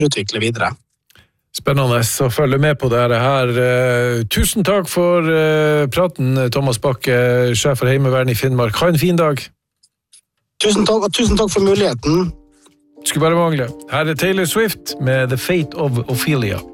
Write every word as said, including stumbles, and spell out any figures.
utvikle videre. Spennende å følge med på det her. Tusen takk for praten, Thomas Bakke, sjef for Heimevernet i Finnmark. Ha en fin dag. Tusen takk, og tusen takk for muligheten. Skulle bare mangle. Her er Taylor Swift med The Fate of Ophelia.